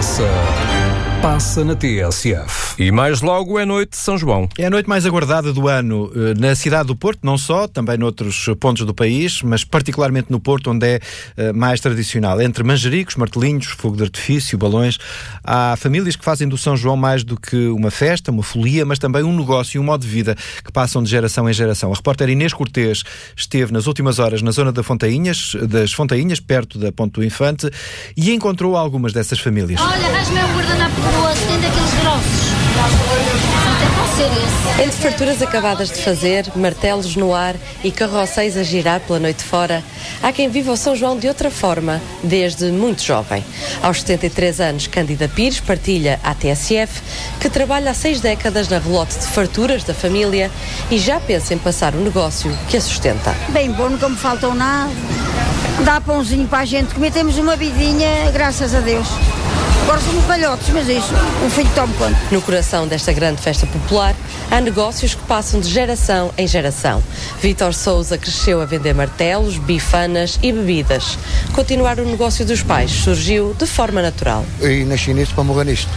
Passa na TSF. E mais logo é noite de São João. É a noite mais aguardada do ano na cidade do Porto, não só, também noutros pontos do país, mas particularmente no Porto, onde é mais tradicional. Entre manjericos, martelinhos, fogo de artifício, balões, há famílias que fazem do São João mais do que uma festa, uma folia, mas também um negócio e um modo de vida que passam de geração em geração. A repórter Inês Cortês esteve nas últimas horas na zona das Fontainhas, perto da Ponte do Infante, e encontrou algumas dessas famílias. Olha, rasga-me um guardanapo grosso, tem daqueles grossos. Não tem que ser esse. Entre farturas acabadas de fazer, martelos no ar e carrosséis a girar pela noite fora, há quem viva o São João de outra forma, desde muito jovem. Aos 73 anos, Cândida Pires partilha a TSF, que trabalha há 6 décadas na relote de farturas da família e já pensa em passar um negócio que a sustenta. Bem bom, nunca me faltou nada. Dá pãozinho para a gente comer, temos uma vidinha, graças a Deus. Agora somos velhotes, mas isso, um filho toma conta. No coração desta grande festa popular, há negócios que passam de geração em geração. Vítor Sousa cresceu a vender martelos, bifanas e bebidas. Continuar o negócio dos pais surgiu de forma natural. Eu nasci nisto para morrer nisto.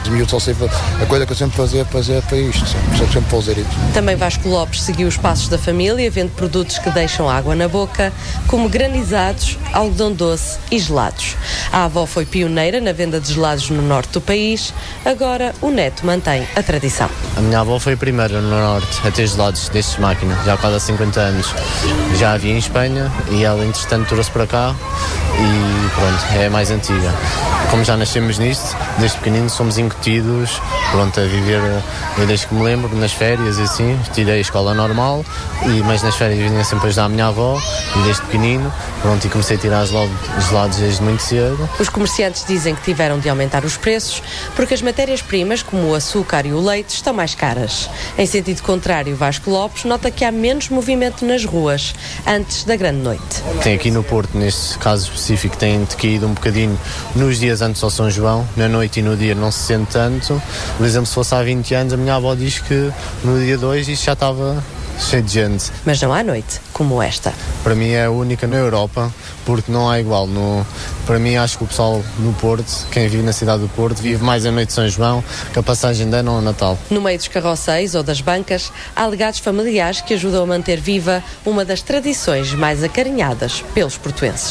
A coisa que eu sempre fazia foi isto, sempre fazer isto. Também Vasco Lopes seguiu os passos da família, vende produtos que deixam água na boca, como granizados, algodão doce e gelados. A avó foi pioneira na venda de gelados no norte do país, agora o neto mantém a tradição. A minha avó foi a primeira no norte a ter gelados destes máquinas, já há quase há 50 anos. Já havia em Espanha e ela, entretanto, trouxe para cá e pronto, é a mais antiga. Como já nascemos nisto, desde pequeninos somos incutidos, pronto, a viver, eu desde que me lembro, nas férias e assim, tirei a escola normal, mas nas férias vinha sempre ajudar a minha avó e desde pequenino, pronto, e comecei a tirar gelados desde muito cedo. Os comerciantes dizem que tiveram de aumentar os preços porque as matérias-primas, como o açúcar e o leite, estão mais caras. Em sentido contrário, Vasco Lopes nota que há menos movimento nas ruas antes da grande noite. Tem aqui no Porto, neste caso específico, tem decaído um bocadinho nos dias antes ao São João, na noite e no dia não se sente tanto. Por exemplo, se fosse há 20 anos, a minha avó diz que no dia 2 isto já estava cheio de gente. Mas não há noite como esta. Para mim é a única na Europa, porque não há igual. Para mim, acho que o pessoal no Porto, quem vive na cidade do Porto, vive mais a noite de São João que a passagem de ano ou Natal. No meio dos carrosséis ou das bancas, há legados familiares que ajudam a manter viva uma das tradições mais acarinhadas pelos portuenses.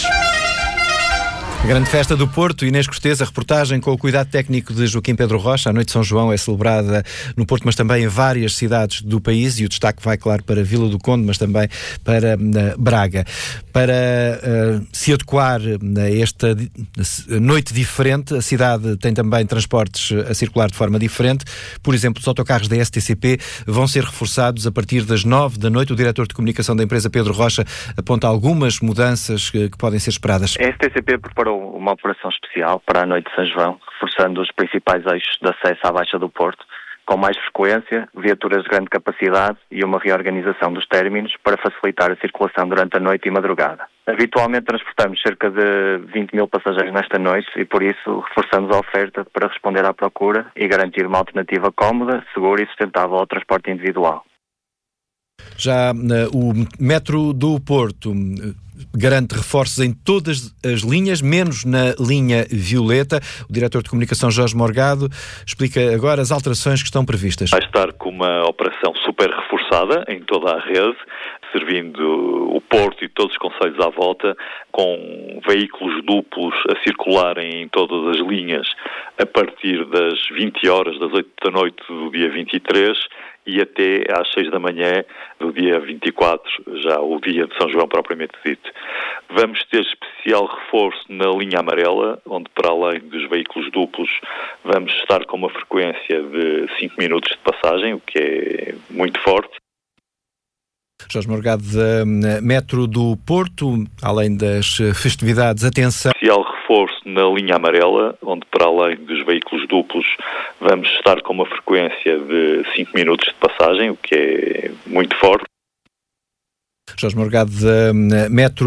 A grande festa do Porto, Inês Cortês, a reportagem com o cuidado técnico de Joaquim Pedro Rocha. A noite de São João é celebrada no Porto, mas também em várias cidades do país, e o destaque vai, claro, para Vila do Conde, mas também para Braga. Para se adequar a esta noite diferente, a cidade tem também transportes a circular de forma diferente. Por exemplo, os autocarros da STCP vão ser reforçados a partir das 9 da noite. O diretor de comunicação da empresa, Pedro Rocha, aponta algumas mudanças que podem ser esperadas. A STCP preparou uma operação especial para a noite de São João, reforçando os principais eixos de acesso à Baixa do Porto, com mais frequência, viaturas de grande capacidade e uma reorganização dos términos para facilitar a circulação durante a noite e madrugada. Habitualmente transportamos cerca de 20 mil passageiros nesta noite e por isso reforçamos a oferta para responder à procura e garantir uma alternativa cómoda, segura e sustentável ao transporte individual. Já o metro do Porto garante reforços em todas as linhas, menos na linha violeta. O diretor de comunicação, Jorge Morgado, explica agora as alterações que estão previstas. Vai estar com uma operação super reforçada em toda a rede, servindo o Porto e todos os concelhos à volta, com veículos duplos a circularem em todas as linhas a partir das 20 horas, das 8 da noite do dia 23, e até às 6 da manhã do dia 24, já o dia de São João propriamente dito. Vamos ter especial reforço na linha amarela, onde para além dos veículos duplos vamos estar com uma frequência de 5 minutos de passagem, o que é muito forte. Jorge Morgado, metro do Porto, além das festividades, atenção. Especial reforço na linha amarela, onde para além dos veículos duplos vamos estar com uma frequência de 5 minutos de passagem, o que é muito forte. Jorge Morgado, metro